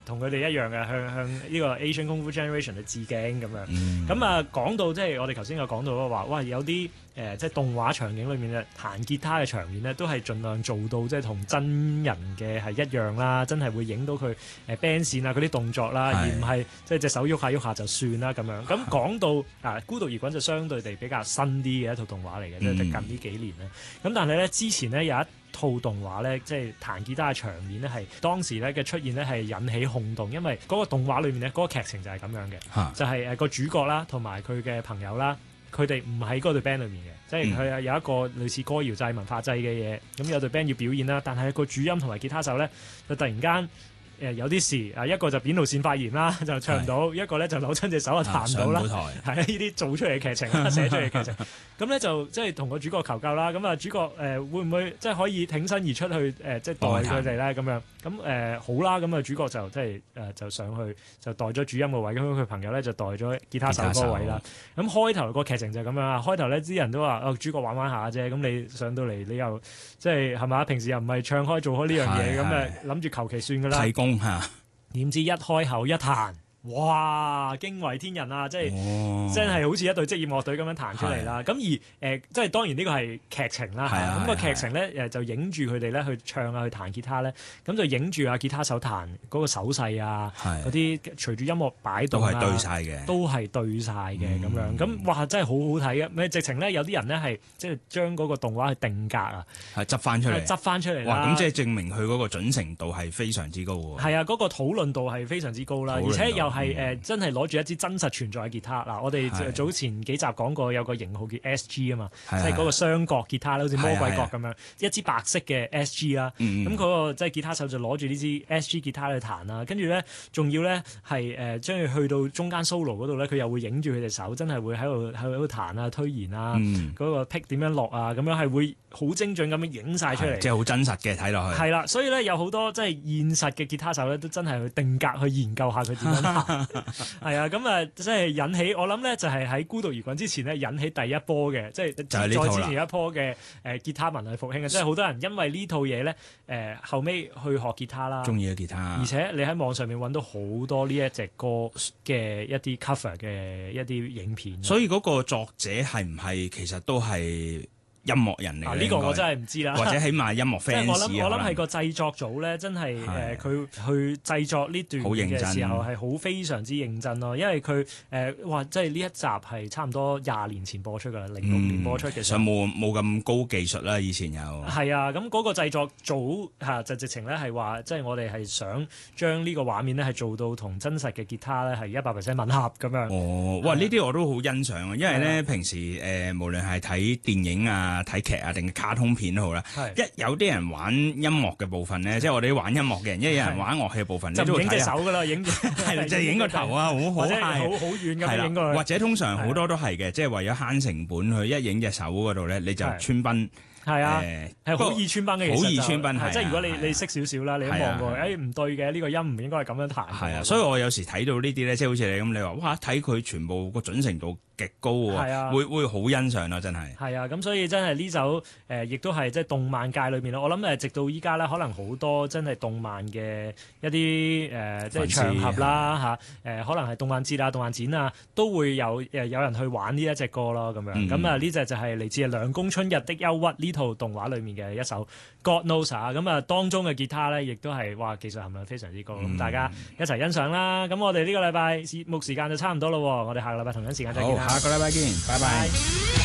同佢哋一樣嘅，向呢個 Asian Kung Fu Generation 去致敬咁樣。咁啊講到即係我哋頭先有講到話，哇有啲即係動畫場景裏面嘅彈吉他嘅場面咧，都係盡量做到即係同真人嘅係一樣啦，真係會影到佢band 線啊嗰啲動作啦，而唔係即係隻手喐下喐下就算啦咁樣。咁講到孤獨搖滾就相對地比較新啲嘅一套動畫嚟嘅，即係近呢幾年咧。咁但係咧之前咧有一套動畫咧，即係彈吉他嘅場面咧，係當時咧嘅出現咧係引起轟動，因為嗰個動畫裏面咧嗰個劇情就係咁樣嘅，就係個主角啦，同埋佢嘅朋友啦，佢哋唔喺嗰隊 band 裏面嘅，即係佢有一個類似歌謠祭、文化祭嘅嘢，咁有隊 band 要表演啦，但係個主音同埋吉他手咧就突然間有啲事一個就扁桃腺發炎啦，就唱唔到；一個咧就扭親隻手啊，彈唔到啦。係呢啲做出嚟嘅劇情啦，寫出嚟嘅劇情。咁咧就即係同個主角求救啦。咁啊主角會唔會即係可以挺身而出去即係代佢哋咧？咁樣咁好啦。咁啊主角就即係就上去就代咗主音個位，咁佢朋友咧就代咗吉他手嗰個位啦。咁開頭個劇情就係咁樣啊。開頭咧啲人都話主角玩玩下啫。咁你上到嚟你又即係嘛？平時又唔係唱開做開呢樣嘢，咁諗住求其算㗎啦。 提供嚇， 點知一開口一彈，哇！驚為天人啊！即係真係好似一隊職業樂隊咁樣彈出嚟啦。咁而即係當然呢個係劇情啦。咁個劇情咧就影住佢哋咧去唱啊，去彈吉他咧。咁就影住啊吉他手彈嗰個手勢啊，嗰啲隨住音樂擺動啊， 都係對晒嘅， 都係對晒嘅咁樣。咁哇，真係好好睇嘅。咪直情咧有啲人咧係即係將嗰個動畫去定格啊， 係執翻出嚟， 執翻出嚟。 哇！咁即係證明佢嗰個準程度係非常之高喎。 係啊，嗰個討論度係非常之高啦，而且又係真係攞住一支真實存在嘅吉他嗱。我哋早前幾集講過有個型號叫 SG 啊嘛，即係嗰個雙角吉他啦，好似魔鬼角咁樣，一支白色嘅 SG 啦。咁嗰個即係吉他手就攞住呢支 SG 吉他去彈啦，跟住咧仲要咧係將佢去到中間 solo 嗰度咧，佢又會影住佢隻手，真係會喺度彈啊、推弦啊，嗰個 pick 點樣落啊，咁樣係會好精準咁樣影晒出嚟， 即係好真實嘅睇落去。 係啦，所以咧有好多即係現實嘅吉他手咧，都真係去定格去研究下佢點樣彈。係啊，咁即係引起我諗咧，就係喺孤獨搖滾之前咧，引起第一波嘅，即係再之前一波嘅吉他文藝復興啊！即係好多人因為呢套嘢咧，後尾去學吉他啦， 中意嘅吉他， 而且你喺網上面揾到好多呢一隻歌嘅一啲 cover 嘅一啲影片。 所以嗰個作者係唔係其實都係音樂人嚟嘅？ 呢個我真係唔知啦， 或者起碼音樂 fans 我諗係個製作組咧，真係佢去製作呢段嘅時候係好非常之認真咯，因為佢哇，即係呢一集係差唔多20年前播出㗎啦，06年播出嘅時候， 冇咁高技術啦，以前有係啊，咁嗰個製作組就直情咧係話，即係我哋係想將呢個畫面咧係做到同真實嘅吉他咧係100% 吻合咁樣。 哦，哇！呢啲我都好欣賞啊，因為咧平時無論係睇電影啊、睇劇啊定係卡通片都好啦，有啲人玩音樂嘅部分咧，即係我哋玩音樂嘅人，有人玩樂器嘅部分， 就影隻手㗎啦，影係就影個頭啊，好可愛， 好遠咁樣影過去。 或者通常好多都係嘅，即係為咗慳成本，佢一影隻手嗰度咧，你就穿崩。 係啊，係好易穿崩嘅， 好易穿崩， 即係如果你識少少啦，你都望過，唔對嘅，呢個音唔應該係咁樣彈。 係啊，所以我有時睇到呢啲咧，即係好似你咁，你話哇，睇佢全部個準程度極高喎，會好欣賞咯，真係。係啊，咁所以真係呢首亦都係即係動漫界裏面咯。我諗直到依家咧，可能好多真係動漫嘅一啲即係場合啦可能係動漫節啊、動漫展啊，都會有人去玩呢一隻歌咯，咁樣。咁呢隻就係嚟自涼宮春日的憂鬱呢套動畫裏面嘅一首 God Knows 啊。咁當中嘅吉他咧，亦都係哇技術含量非常之高。咁大家一齊欣賞啦。咁我哋呢個禮拜節目時間就差唔多咯，我哋下個禮拜同樣時間再見啦。 下個禮拜見，拜拜。